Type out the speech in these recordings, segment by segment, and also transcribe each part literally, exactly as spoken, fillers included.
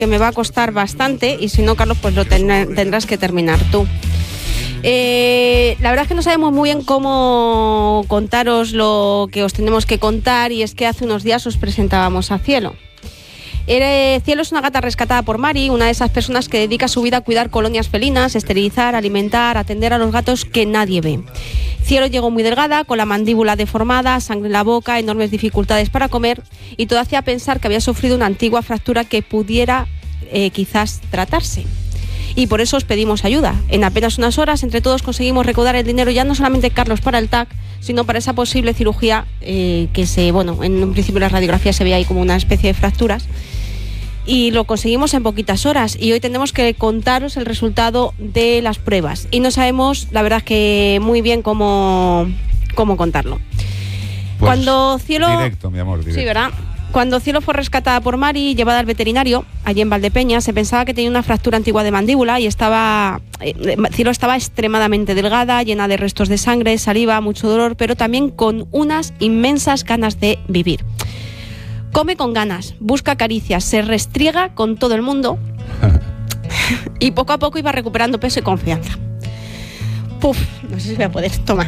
que me va a costar bastante y si no, Carlos, pues lo ten- tendrás que terminar tú. Eh, la verdad es que no sabemos muy bien cómo contaros lo que os tenemos que contar y es que hace unos días os presentábamos a Cielo. Eh, Cielo es una gata rescatada por Mari, una de esas personas que dedica su vida a cuidar colonias felinas, esterilizar, alimentar, atender a los gatos que nadie ve. Cielo llegó muy delgada, con la mandíbula deformada, sangre en la boca, enormes dificultades para comer y todo hacía pensar que había sufrido una antigua fractura que pudiera eh, quizás tratarse. Y por eso os pedimos ayuda. En apenas unas horas, entre todos conseguimos recaudar el dinero, ya no solamente, Carlos, para el T A C, sino para esa posible cirugía eh, que se, bueno, en un principio en las radiografías se veía ahí como una especie de fracturas. Y lo conseguimos en poquitas horas. Y hoy tenemos que contaros el resultado de las pruebas. Y no sabemos, la verdad, que muy bien cómo, cómo contarlo. Pues Cuando Cielo... Directo, mi amor, directo. Sí, ¿verdad? Cuando Cielo fue rescatada por Mari y llevada al veterinario, allí en Valdepeñas, se pensaba que tenía una fractura antigua de mandíbula y estaba eh, Cielo estaba extremadamente delgada, llena de restos de sangre, saliva, mucho dolor, pero también con unas inmensas ganas de vivir. Come con ganas, busca caricias, se restriega con todo el mundo y poco a poco iba recuperando peso y confianza. Puf, no sé si voy a poder tomar.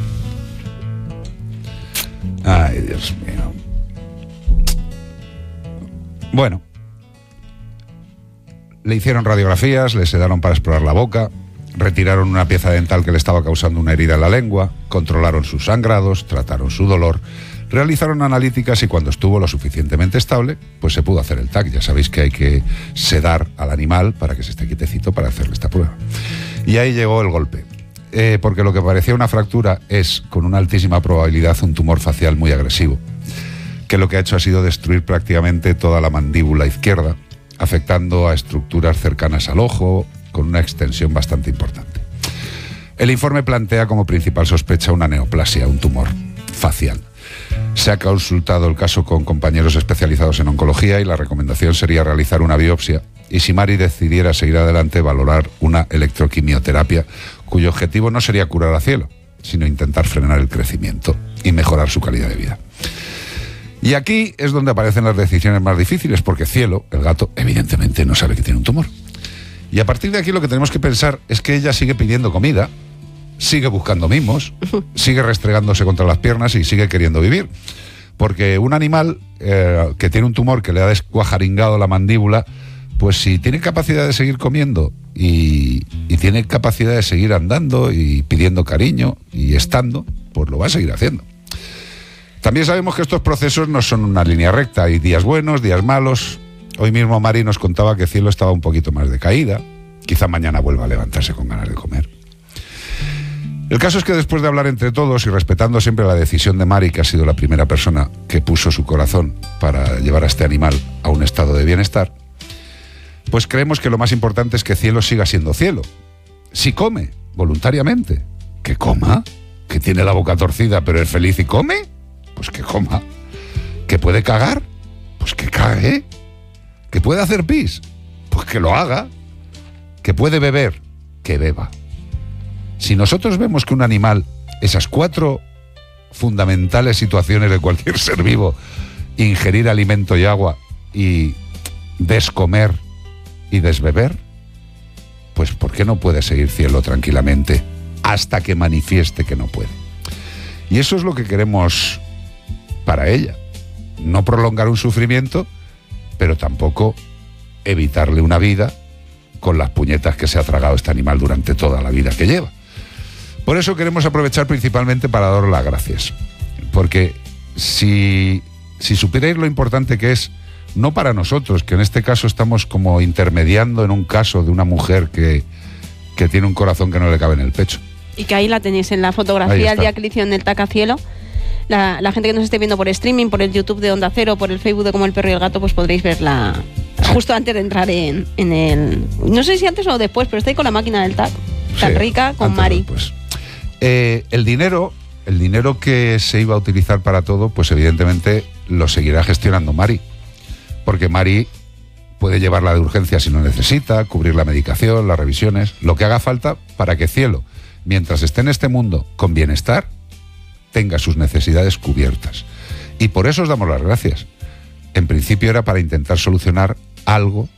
Ay, Dios mío. Bueno, le hicieron radiografías, le sedaron para explorar la boca, retiraron una pieza dental que le estaba causando una herida en la lengua, controlaron sus sangrados, trataron su dolor, realizaron analíticas y cuando estuvo lo suficientemente estable, pues se pudo hacer el T A C. Ya sabéis que hay que sedar al animal para que se esté quietecito para hacerle esta prueba. Y ahí llegó el golpe, eh, porque lo que parecía una fractura es, con una altísima probabilidad, un tumor facial muy agresivo, que lo que ha hecho ha sido destruir prácticamente toda la mandíbula izquierda, afectando a estructuras cercanas al ojo, con una extensión bastante importante. El informe plantea como principal sospecha una neoplasia, un tumor facial. Se ha consultado el caso con compañeros especializados en oncología y la recomendación sería realizar una biopsia y, si Mari decidiera seguir adelante, valorar una electroquimioterapia cuyo objetivo no sería curar a Cielo, sino intentar frenar el crecimiento y mejorar su calidad de vida. Y aquí es donde aparecen las decisiones más difíciles, porque Cielo, el gato, evidentemente no sabe que tiene un tumor. Y a partir de aquí lo que tenemos que pensar es que ella sigue pidiendo comida, sigue buscando mimos, sigue restregándose contra las piernas y sigue queriendo vivir. Porque un animal eh, que tiene un tumor que le ha descuajaringado la mandíbula, pues si tiene capacidad de seguir comiendo y, y tiene capacidad de seguir andando y pidiendo cariño y estando, pues lo va a seguir haciendo. También sabemos que estos procesos no son una línea recta, hay días buenos, días malos. Hoy mismo Mari nos contaba que Cielo estaba un poquito más decaída, quizá mañana vuelva a levantarse con ganas de comer. El caso es que después de hablar entre todos y respetando siempre la decisión de Mari, que ha sido la primera persona que puso su corazón para llevar a este animal a un estado de bienestar, pues creemos que lo más importante es que Cielo siga siendo Cielo. Si come voluntariamente, que coma, que tiene la boca torcida pero es feliz y come, pues que coma. ¿Que puede cagar? Pues que cague. ¿Que puede hacer pis? Pues que lo haga. ¿Que puede beber? Que beba. Si nosotros vemos que un animal, esas cuatro fundamentales situaciones de cualquier ser vivo, ingerir alimento y agua y descomer y desbeber, pues ¿por qué no puede seguir Cielo tranquilamente hasta que manifieste que no puede? Y eso es lo que queremos para ella. No prolongar un sufrimiento, pero tampoco evitarle una vida con las puñetas que se ha tragado este animal durante toda la vida que lleva. Por eso queremos aprovechar principalmente para daros las gracias. Porque si, si supierais lo importante que es, no para nosotros, que en este caso estamos como intermediando en un caso de una mujer que, que tiene un corazón que no le cabe en el pecho. Y que ahí la tenéis en la fotografía el día que le hicieron el T A C a Cielo. La, la gente que nos esté viendo por streaming, por el YouTube de Onda Cero, por el Facebook de Como el Perro y el Gato, pues podréis verla justo antes de entrar en, en el... No sé si antes o después, pero estoy con la máquina del T A C, tan sí, rica, con Mari. Eh, el dinero, el dinero que se iba a utilizar para todo, pues evidentemente lo seguirá gestionando Mari. Porque Mari puede llevarla de urgencia si no necesita, cubrir la medicación, las revisiones, lo que haga falta para que Cielo, mientras esté en este mundo con bienestar, tenga sus necesidades cubiertas. Y por eso os damos las gracias. En principio era para intentar solucionar algo